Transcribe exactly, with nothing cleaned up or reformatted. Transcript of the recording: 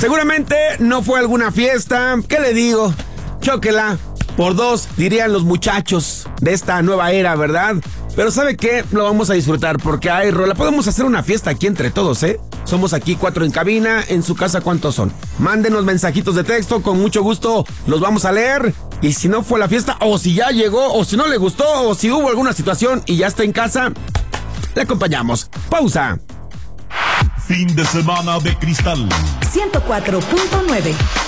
Seguramente no fue alguna fiesta. ¿Qué le digo? Chóquela. Por dos, dirían los muchachos de esta nueva era, ¿verdad? Pero ¿sabe qué? Lo vamos a disfrutar porque hay rola. Podemos hacer una fiesta aquí entre todos, ¿eh? Somos aquí cuatro en cabina. En su casa, ¿cuántos son? Mándenos mensajitos de texto. Con mucho gusto los vamos a leer. Y si no fue la fiesta, o si ya llegó, o si no le gustó, o si hubo alguna situación y ya está en casa, le acompañamos. Pausa. Fin de semana de cristal. ciento cuatro punto nueve